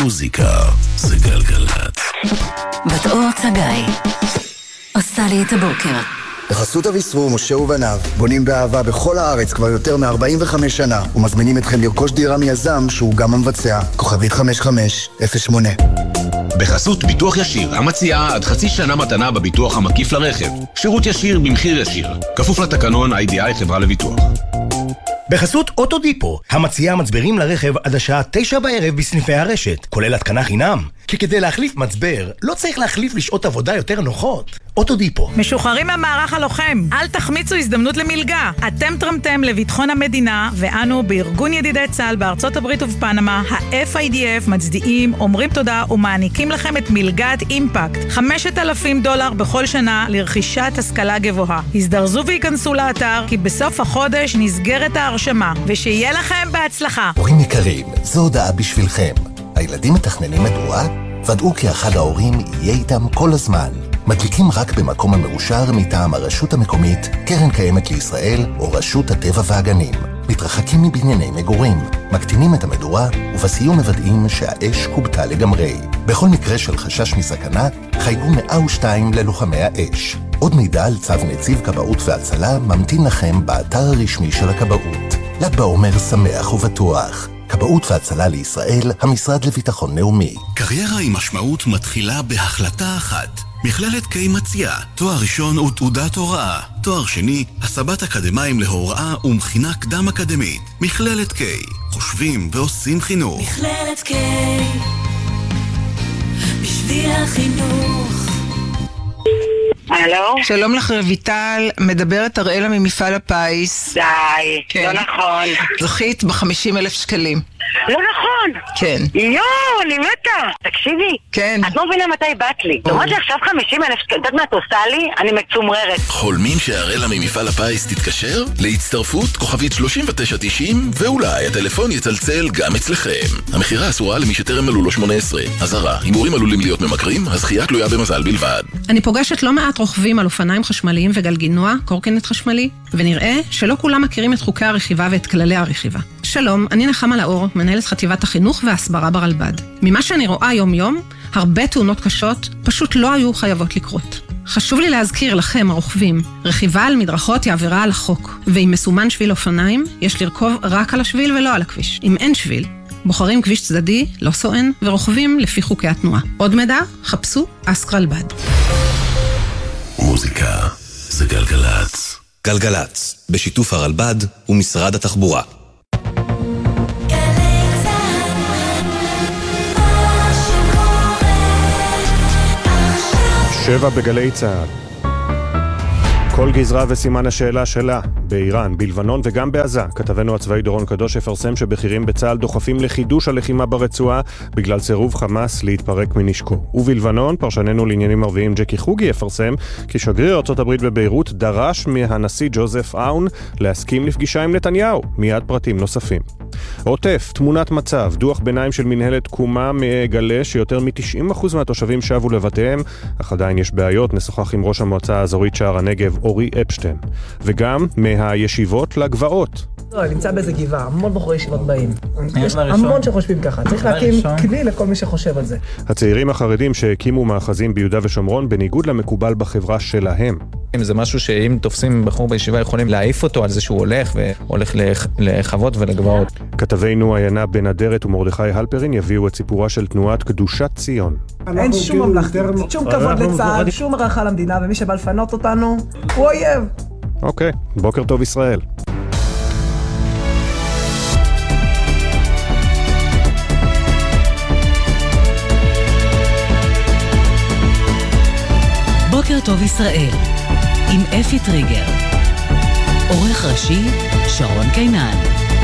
מוזיקה זה גלגלת. בת אור צגאי עושה לי את הבוקר. בחסות אביסרו, משה ובניו, בונים באהבה בכל הארץ כבר יותר מ-45 שנה, ומזמינים אתכם לרכוש דירה מיזם שהוא גם המבצע. כוכבית 5508. בחסות ביטוח ישיר, המציעה עד חצי שנה מתנה בביטוח המקיף לרכב. שירות ישיר במחיר ישיר. כפוף לתקנון IDI חברה לביטוח. בחסות אוטודיפו, המציעה מצברים לרכב עד השעה 9 בערב בסניפי הרשת, כולל התקנה חינם. כי כדי להחליף מצבר, לא צריך להחליף לשעות עבודה יותר נוחות. אוטודיפו. משוחררים מהמערך הלוחם. אל תחמיצו הזדמנות למלגה. אתם תרמתם לביטחון המדינה, ואנו בארגון ידידי צה"ל בארצות הברית ובפנמה, ה-FIDF, מצדיעים, אומרים תודה ומעניקים לכם את מלגת אימפקט. $5,000 בכל שנה לרכישת השכלה גבוהה. הזדרזו וייכנסו לאתר, כי בסוף החודש נסגרת ההרשמה. ושיהיה לכם בהצלחה. הורים יקרים, זו הודעה בשבילכם. הילדים מתכננים מדוע? ודאו כי אחד ההורים יהיה איתם כל הזמן. מדליקים רק במקום המאושר מטעם הרשות המקומית, קרן קיימת לישראל או רשות הטבע והגנים. מתרחקים מבנייני מגורים, מקטינים את המדורה ובסיום מוודאים שהאש קובטה לגמרי. בכל מקרה של חשש מסכנה, חייגו 102 ללוחמי האש. עוד מידע על צו נציב כבאות והצלה ממתין לכם באתר הרשמי של הכבאות. ל"ג בעומר שמח ובטוח. כבאות והצלה לישראל, המשרד לביטחון לאומי. קריירה עם משמעות מתחילה בהחלטה אחת. מכללת קיי מציעה תואר ראשון ותעודת הוראה, תואר שני, הסבת אקדמיים להוראה ומכינה קדם אקדמית. מכללת קיי, חושבים ועושים חינוך. מכללת קיי, בשביל החינוך. הלו? שלום לך רויטל, מדברת אראלה ממפעל הפיס. די, כן. לא נכון. זכית ב50,000 שקלים. לא נכון. כן. אני מתה. תקשיבי. כן. את לא מבינה מתי באת לי. זאת אומרת לי עכשיו 50,000 שקלים, את יודעת מה את עושה לי? אני מצומררת. חולמים שאראלה ממפעל הפיס תתקשר? להצטרפות כוכבית 3990 ואולי הטלפון יצלצל גם אצלכם. המחירה אסורה למי שטרם מלאו לו 18. אזהרה, הימורים עלולים להיות ממכרים, הזכייה תלויה במזל בלבד. אני פוגשת לא מעט רוכבים על אופניים חשמליים וגלגינוע, קורקינט חשמלי, ונראה שלא כולם מכירים את חוקי הרכיבה ואת כללי הרכיבה. שלום, אני נחמה לאור, מנהלת חטיבת החינוך וההסברה ברלב"ד. ממה שאני רואה יום-יום, הרבה תאונות קשות פשוט לא היו חייבות לקרות. חשוב לי להזכיר לכם, הרוכבים, רכיבה על מדרכות היא עבירה על החוק, ואם מסומן שביל אופניים, יש לרכוב רק על השביל ולא על הכביש. אם אין שביל, בוחרים כביש צדדי, לא סואן, ורוכבים לפי חוקי התנועה. עוד מידע, חפשו אסק רלב"ד. מוזיקה זה גלגלץ. גלגלץ, בשיתוף הרלב"ד ומשרד התחבורה. 7 בגלי צה"ל. כל גזרה וסימן השאלה שלה, באיראן, בלבנון וגם בעזה. כתבנו הצבאי דורון קדוש הפרסם שבכירים בצה"ל דוחפים לחידוש הלחימה ברצועה בגלל סירוב חמאס להתפרק מנשקו. ובלבנון, פרשננו לעניינים ערביים ג'קי חוגי הפרסם כי שגריר ארצות הברית בביירות דרש מהנשיא ג'וזף אאון להסכים לפגישה עם נתניהו. מיד פרטים נוספים. עוטף, תמונת מצב, דוח ביניים של מנהלת תקומה מגלה שיותר מ-90% מהתושבים שבו לבתיהם, אך עדיין יש בעיות. נשוחח עם ראש המועצה האזורית שער הנגב אורי אפשטיין. וגם מהישיבות לגבעות. אני נמצא באיזה גבעה, המון בחורי ישיבות באים. יש המון שחושבים ככה, צריך להקים כלי לכל מי שחושב על זה. הצעירים החרדים שהקימו מאחזים ביהודה ושומרון בניגוד למקובל בחברה שלהם. זה משהו שאם תופסים בחור בישיבה יכולים להעיף אותו על זה שהוא הולך לחוות ולגבעות. כתבינו עיינה בן אדרת ומרדכי הלפרין יביאו את סיפורה של תנועת קדושת ציון. אין שום ממלכתיות, שום כבוד לצה"ל, שום ערכה למדינה, ומי שבא לפנות אותנו הוא אויב. אוקיי, בוקר טוב ישראל. בוקר טוב ישראל עם אפי טריגר, עורך ראשי שרון קינן.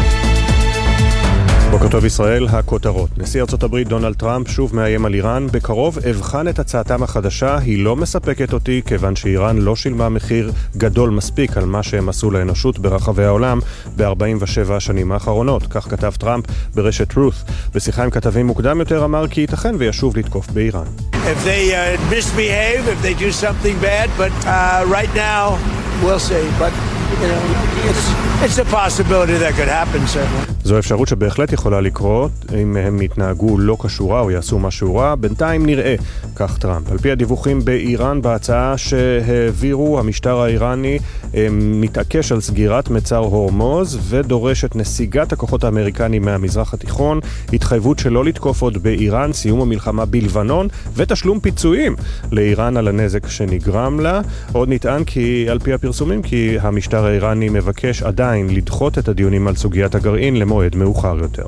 בוקר טוב ישראל, הכותרות. נשיא ארצות הברית דונלד טראמפ שוב מאיים על איראן. בקרוב אבחן את הצעתם החדשה, היא לא מספקת אותי כיוון שאיראן לא שילמה מחיר גדול מספיק על מה שהם עשו לאנושות ברחבי העולם ב-47 השנים האחרונות. כך כתב טראמפ ברשת truth. בשיחה עם כתבים מוקדם יותר אמר כי ייתכן וישוב לתקוף באיראן. If they misbehave, if they do something bad, but right now we'll see. But it's a possibility that could happen, certainly. זו אפשרות שבהחלט יכולה לקרות אם הם יתנהגו לא כשורה או יעשו משהו רע. בינתיים נראה, כך טראמפ. על פי הדיווחים באיראן, בהצעה שהעבירו, המשטר האיראני מתעקש על סגירת מצר הורמוז ודורש את נסיגת הכוחות האמריקנים מהמזרח התיכון, התחייבות שלא לתקוף עוד באיראן, סיום המלחמה בלבנון ותשלום פיצויים לאיראן על הנזק שנגרם לה. עוד נטען כי על פי הפרסומים כי המשטר האיראני מבקש עדיין לדחות את הדיונים על סוגיית הגרעין למועד מאוחר יותר.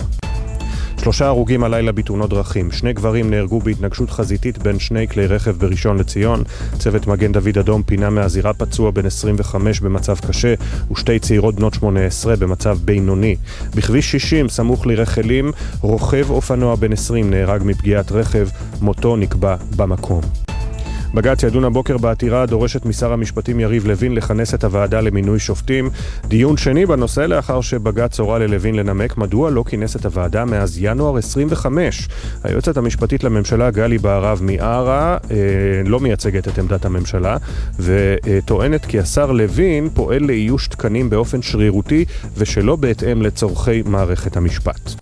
3 הרוגים הלילה בתאונות דרכים. 2 גברים נהרגו בהתנגשות חזיתית בין 2 כלי רכב בראשון לציון. צוות מגן דוד אדום פינה מהזירה פצוע בן 25 במצב קשה ו2 צעירות בנות 18 במצב בינוני. בכביש 60 סמוך לרחלים, רוכב אופנוע בן 20 נהרג מפגיעת רכב, מותו נקבע במקום. בג"ץ ידון הבוקר בעתירה דורשת משר המשפטים יריב לוין לכנס את הוועדה למינוי שופטים. דיון שני בנושא לאחר שבג"ץ הורה ללוין לנמק מדוע לא כינס את הוועדה מאז ינואר 25. היועצת המשפטית לממשלה גלי בהרב מיארה לא מייצגת את עמדת הממשלה וטוענת כי השר לוין פועל לאיוש תקנים באופן שרירותי ושלא בהתאם לצורכי מערכת המשפט.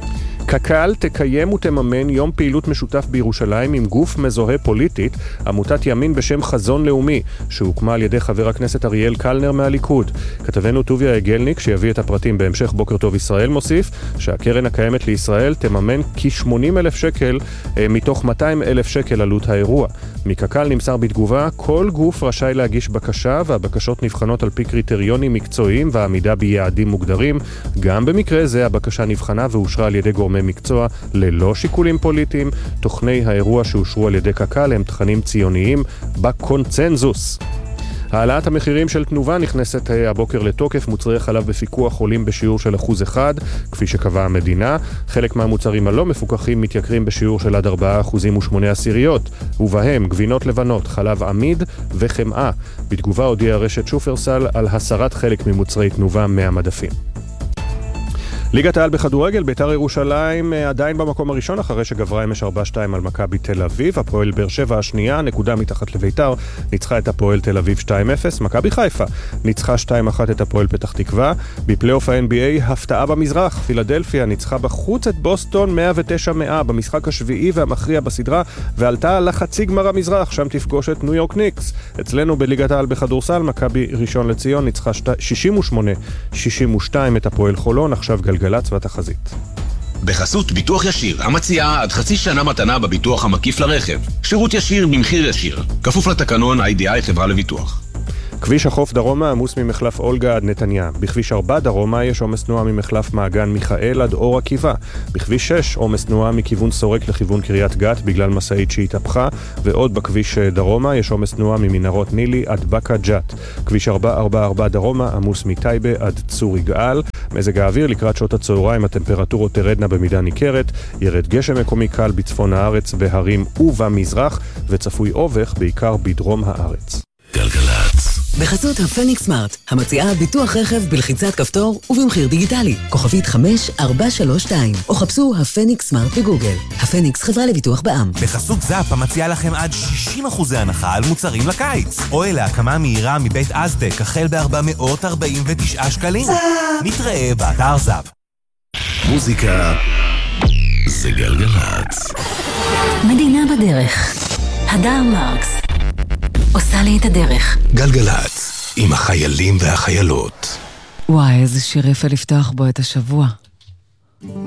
קק"ל תקיים ותממן יום פעילות משותף בירושלים עם גוף מזוהה פוליטית, עמותת ימין בשם חזון לאומי, שהוקמה על ידי חבר הכנסת אריאל קלנר מהליכוד. כתבנו טוביה אגלניק, שיביא את הפרטים בהמשך בוקר טוב ישראל, מוסיף שהקרן הקיימת לישראל תממן כ-80,000 שקל מתוך 200,000 שקל עלות האירוע. מקק"ל נמסר בתגובה, כל גוף רשאי להגיש בקשה, והבקשות נבחנות על פי קריטריונים מקצועיים ועמידה ביעדים מוגדרים. גם במקרה זה הבקשה נבחנה ואושרה על ידי גורמי מקצוע ללא שיקולים פוליטיים. תוכני האירוע שאושרו על ידי קק"ל הם תכנים ציוניים בקונצנזוס. העלאת המחירים של תנובה נכנסת הבוקר לתוקף. מוצרי חלב בפיקוח עולים בשיעור של 1%, כפי שקבעה המדינה. חלק מהמוצרים הלא מפוקחים מתייקרים בשיעור של עד 4.8%, ובהם גבינות לבנות, חלב עמיד וחמאה. בתגובה הודיעה רשת שופרסל על הסרת חלק ממוצרי תנובה מהמדפים. ליגת העל בכדורגל, בית"ר ירושלים עדיין במקום הראשון אחרי שגברה אמש 4-2 על מכבי תל אביב. הפועל באר שבע השנייה, נקודה מתחת לבית"ר, ניצחה את הפועל תל אביב 2-0. מכבי חיפה ניצחה 2-1 את הפועל פתח תקווה. בפלייאוף ה-NBA הפתעה במזרח, פילדלפיה ניצחה בחוץ את בוסטון 109-100 במשחק השביעי והמכריע בסדרה, ועלתה לחצי גמר המזרח, שם תפגוש את ניו יורק ניקס. אצלנו בליגת העל בכדורסל, מכבי ראשון לציון ניצחה 68-62 את הפועל חולון. עכשיו גלגלצ והתחזית. בחסות ביטוח ישיר, המציעה עד חצי שנה מתנה בביטוח המקיף לרכב. שירות ישיר במחיר ישיר. כפוף לתקנון IDI חברה לביטוח. כביש החוף דרומה עמוס ממחלף אולגה עד נתניה. בכביש 4 דרומה יש עומס תנועה ממחלף מעגן מיכאל עד אור עקיבא. בכביש 6 עומס תנועה מכיוון סורק לכיוון קריית גת בגלל מסעית שהתהפכה, ועוד בכביש דרומה יש עומס תנועה ממנהרות נילי עד בקה ג'ת. כביש 444 דרומה עמוס מטייבה עד צור יגאל. מזג האוויר לקראת שעות הצהריים הטמפרטורות תרדנה במידה ניכרת, ירד גשם מקומי קל בצפון הארץ בהרים ובמזרח, וצפוי אובך בעיקר בדרום הארץ. גלגלצ. בחסות הפניקס סמארט, המציעה ביטוח רכב בלחיצת כפתור ובמחיר דיגיטלי. כוכבית 5432, או חפשו הפניקס סמארט בגוגל. הפניקס חברה לביטוח בע"מ. בחסות זאפ המציעה לכם עד 60% הנחה על מוצרים לקיץ. או להקמה מהירה מבית אזטק, החל ב-449 שקלים. נתראה באתר זאפ. מוזיקה זה גלגלצ. מדינה בדרך. הדר מרקס עושה לי את הדרך. גלגלצ, עם החיילים והחיילות. וואי, איזה שיר יפה לפתוח בו את השבוע.